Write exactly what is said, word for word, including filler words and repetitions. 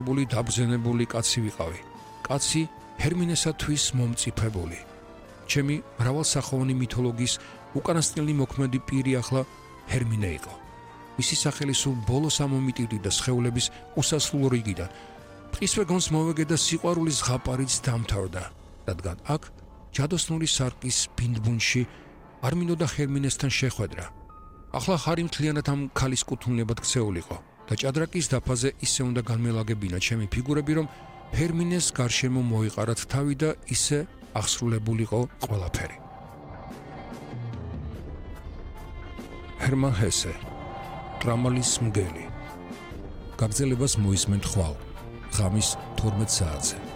ბული დაბზენებული კაცი ვიყავი. კაცი ჰერმინესათვის მომწიფებული. ჩემი მრავალსახოვანი მითოლოგიის უკანასკნელი მოქმედი პირი ახლა ჰერმინე იყო. მისი სახელი სულ ბოლოს ამომიტივდა სხეულების უსასრულო რიგიდან. ტყის ვეგონს მოვეგე და სიყვარულის ზღაპარიც დამთავრდა, რადგან აქ ჯადოსნური სარკის ბინდბუნში არ მინდოდა ჰერმინესთან შეხვედრა. ახლა ხარი მთლიანად ამ ქალის კუთვნილებად ქცეულიყო და ჭადრაკის დაფაზე ისე უნდა განმელაგებინა ჩემი ფიგურები, რომ ჰერმინეს გარშემო მოიყარათ თავი და ისე აღსრულებულიყო ყველაფერი. ჰერმან ჰესე, ტრამალის მგელი. გაგრძელებას მოისმენთ ხვალ, ღამის თორმეტ საათზე.